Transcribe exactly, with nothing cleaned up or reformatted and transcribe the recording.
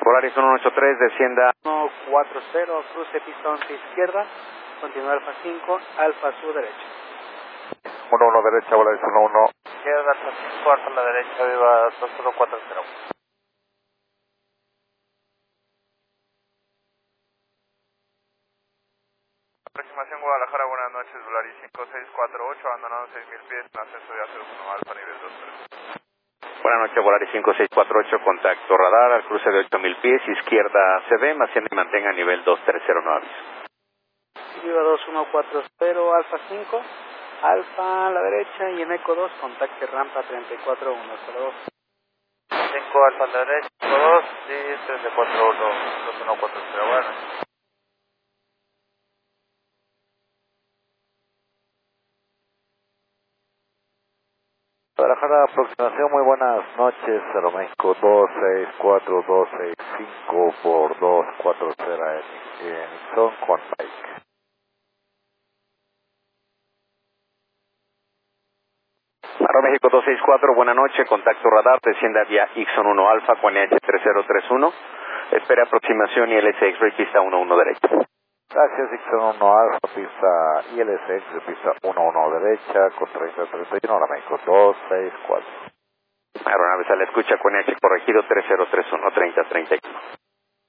Polaris uno ocho tres, descienda. uno cuatro cero, cruce pista once izquierda, continúa Alfa cinco, Alfa Sur derecha. uno uno derecha, Polaris uno uno. Izquierda, Alfa cinco, Alfa a la derecha, viva dos uno cuatro cero. Aproximación Guadalajara, buenas noches, Volaris cinco seis cuatro ocho, abandonado seis mil pies, en ascenso de A cero uno Alfa, nivel dos tres. Buenas noches, Volaris cinco seis cuatro ocho, contacto radar al cruce de ocho mil pies, izquierda C D, asciende y mantenga nivel dos tres cero, no aviso. Viva dos uno cuatro cero, Alfa cinco, Alfa a la derecha y en Eco dos, contacte rampa treinta y cuatro uno cero dos. cinco Alfa a la derecha, dos y treinta y cuatro uno, dos uno cuatro cero, bueno. Guadalajara, aproximación, muy buenas noches, Aeroméxico dos seis cuatro dos seis cinco por dos cuatro cero en, en Nixon con Mike. Aeroméxico dos seis cuatro, buena noche, contacto radar, descienda vía Ixon uno Alfa con H tres cero tres uno, espere aproximación y L S X-Ray pista uno uno derecha. Gracias, Ixon uno Alfa, pista I L S X, pista uno uno derecha, con treinta treinta y uno, Aeroméxico dos seis cuatro. Aeronaves a la escucha con H corregido tres cero tres uno, treinta treinta y uno.